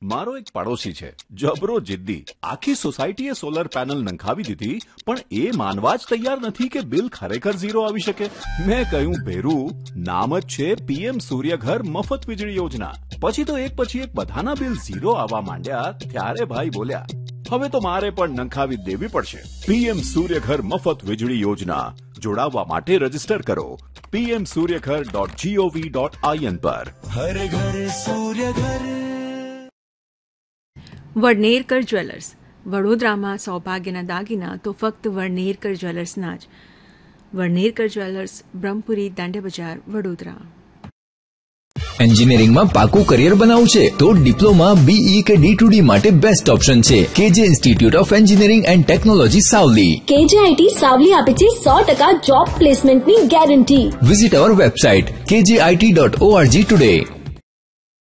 મારો એક પડોશી છે, જબરો જિદ્દી. આખી સોસાયટીએ સોલર પેનલ નંખાવી દીધી, પણ એ માનવા જ તૈયાર નથી કે બિલ ખરેખર ઝીરો આવી શકે. મેં કહ્યું, ભેરું, નામ જ છે પીએમ સૂર્યઘર મફત વીજળી યોજના. પછી તો એક પછી એક બધાના બિલ ઝીરો આવવા માંડ્યા. ત્યારે ભાઈ બોલ્યા, હવે તો મારે પણ નંખાવી દેવી પડશે. પીએમ સૂર્યઘર મફત વીજળી યોજના. જોડાવા માટે રજીસ્ટર કરો pmsuryaghar.gov.in પર. હર ઘર સૂર્યઘર. વડનેરકર જ્વેલર્સ. વડોદરામાં સૌભાગ્યના દાગીના તો ફક્ત વડનેરકર જ્વેલર્સના જ. વડનેરકર જ્વેલર્સ, બ્રહ્મપુરી, દાંડિયા બજાર, વડોદરા. એન્જિનિયરિંગમાં પાકું કરિયર બનાવવું છે તો ડિપ્લોમા, બીઈ કે D2D માટે બેસ્ટ ઓપ્શન છે કેજે institute of engineering and technology Savli. KJIT Savli આપે છે 100% જોબ પ્લેસમેન્ટની ગેરંટી. વિઝિટ અવર વેબસાઇટ kjit.org ટુડે.